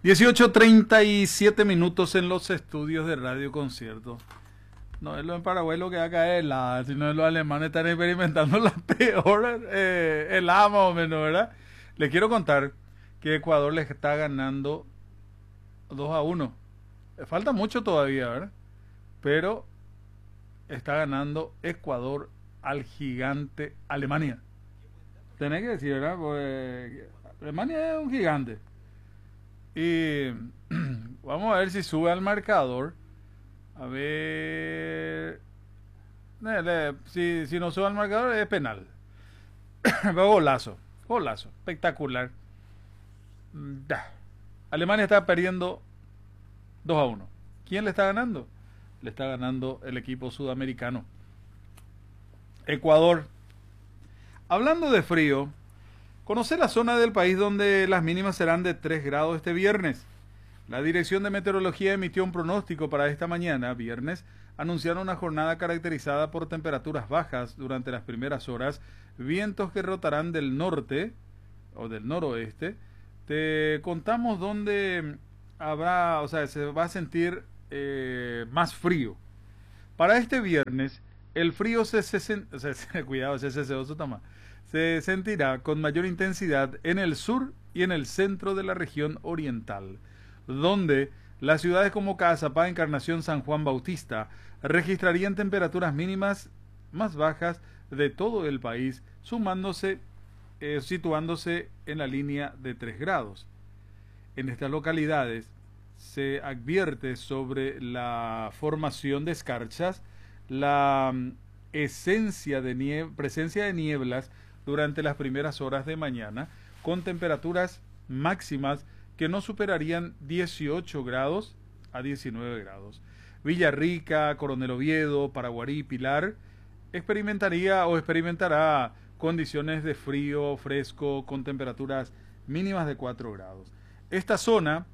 18:37 en los estudios de Radio Concierto. No es lo en Paraguay lo que va a caer helada, sino los alemanes están experimentando la peor helada más o menos, ¿verdad? Les quiero contar que Ecuador les está ganando 2-1. Falta mucho todavía, ¿verdad? Pero está ganando Ecuador al gigante Alemania. Tenés que decir, ¿verdad? Pues, Alemania es un gigante. Y vamos a ver si sube al marcador. A ver. Si no sube al marcador es penal. Golazo. Golazo. Espectacular. Alemania está perdiendo 2-1. ¿Quién le está ganando? Le está ganando el equipo sudamericano. Ecuador. Hablando de frío, conoce la zona del país donde las mínimas serán de 3 grados este viernes. La Dirección de Meteorología emitió un pronóstico para esta mañana, viernes. Anunciaron una jornada caracterizada por temperaturas bajas durante las primeras horas, vientos que rotarán del norte o del noroeste. Te contamos dónde habrá, o sea, se va a sentir más frío. Para este viernes, el frío cuidado, se sentirá con mayor intensidad en el sur y en el centro de la región oriental, donde las ciudades como Caazapá, Encarnación, San Juan Bautista registrarían temperaturas mínimas más bajas de todo el país, situándose en la línea de 3 grados. En estas localidades se advierte sobre la formación de escarchas, la presencia de nieblas durante las primeras horas de mañana, con temperaturas máximas que no superarían 18 grados a 19 grados. Villarrica, Coronel Oviedo, Paraguarí, Pilar experimentará condiciones de frío fresco con temperaturas mínimas de 4 grados. Esta zona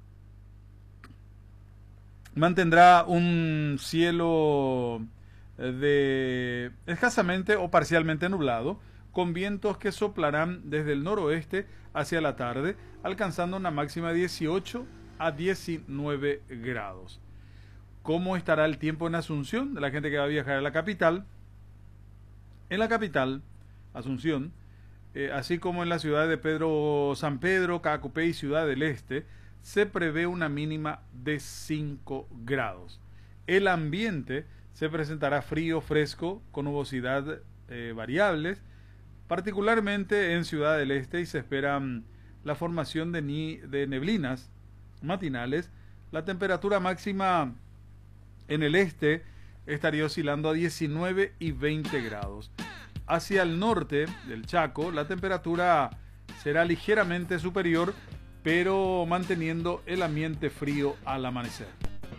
mantendrá un cielo de escasamente o parcialmente nublado, con vientos que soplarán desde el noroeste hacia la tarde, alcanzando una máxima de 18 a 19 grados. ¿Cómo estará el tiempo en Asunción? De la gente que va a viajar a la capital. En la capital, Asunción, así como en la ciudad de San Pedro, Caacupé y Ciudad del Este, se prevé una mínima de 5 grados. El ambiente se presentará frío, fresco, con nubosidad variables, particularmente en Ciudad del Este, y se espera la formación de neblinas matinales. La temperatura máxima en el este estaría oscilando a 19 y 20 grados. Hacia el norte del Chaco, la temperatura será ligeramente superior, pero manteniendo el ambiente frío al amanecer.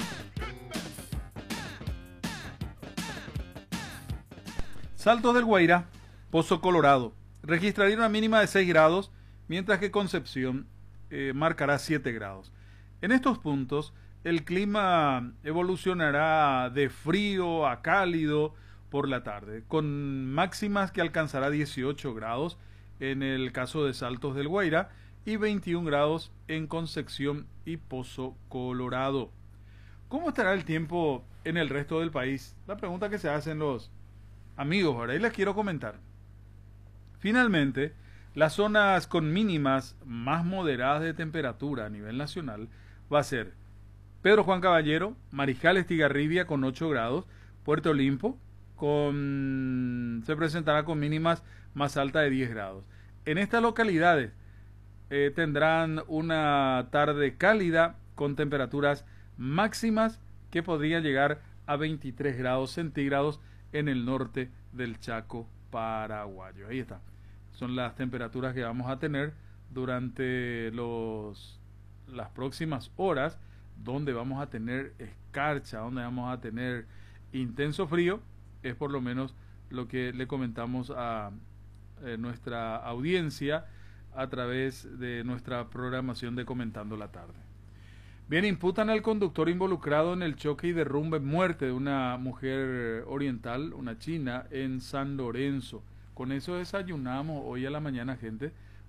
Saltos del Guairá, Pozo Colorado, registraría una mínima de 6 grados, mientras que Concepción marcará 7 grados. En estos puntos, el clima evolucionará de frío a cálido por la tarde, con máximas que alcanzará 18 grados en el caso de Saltos del Guairá y 21 grados en Concepción y Pozo Colorado. ¿Cómo estará el tiempo en el resto del país? La pregunta que se hacen los amigos ahora, y les quiero comentar. Finalmente, las zonas con mínimas más moderadas de temperatura a nivel nacional va a ser Pedro Juan Caballero, Mariscal Estigarribia con 8 grados, Puerto Olimpo se presentará con mínimas más altas de 10 grados. En estas localidades tendrán una tarde cálida con temperaturas máximas que podrían llegar a 23 grados centígrados en el norte del Chaco paraguayo. Ahí está. Son las temperaturas que vamos a tener durante las próximas horas, donde vamos a tener escarcha, donde vamos a tener intenso frío. Es por lo menos lo que le comentamos a nuestra audiencia a través de nuestra programación de Comentando la Tarde. Bien, imputan al conductor involucrado en el choque y derrumbe muerte de una mujer oriental, una china, en San Lorenzo. Con eso desayunamos hoy a la mañana, gente,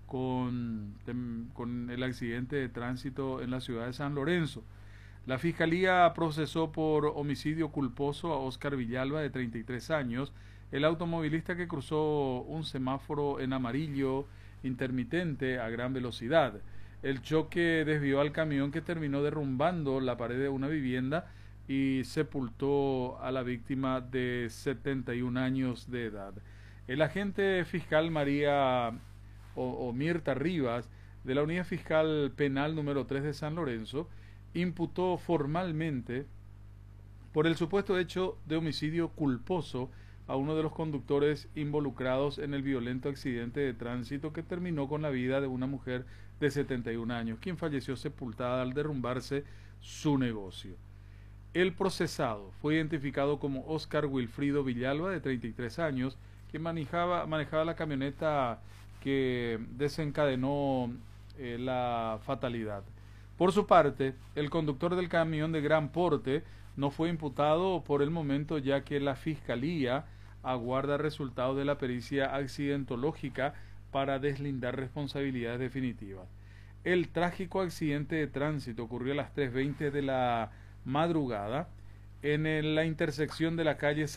con el accidente de tránsito en la ciudad de San Lorenzo. La Fiscalía procesó por homicidio culposo a Óscar Villalba, de 33 años, el automovilista que cruzó un semáforo en amarillo intermitente a gran velocidad. El choque desvió al camión, que terminó derrumbando la pared de una vivienda y sepultó a la víctima de 71 años de edad. El agente fiscal María o Mirta Rivas, de la Unidad Fiscal Penal número 3 de San Lorenzo, imputó formalmente por el supuesto hecho de homicidio culposo a uno de los conductores involucrados en el violento accidente de tránsito que terminó con la vida de una mujer de 71 años, quien falleció sepultada al derrumbarse su negocio. El procesado fue identificado como Óscar Wilfrido Villalba, de 33 años, que manejaba la camioneta que desencadenó la fatalidad. Por su parte, el conductor del camión de gran porte no fue imputado por el momento, ya que la Fiscalía aguarda resultados de la pericia accidentológica para deslindar responsabilidades definitivas. El trágico accidente de tránsito ocurrió a las 3:20 de la madrugada en la intersección de la calle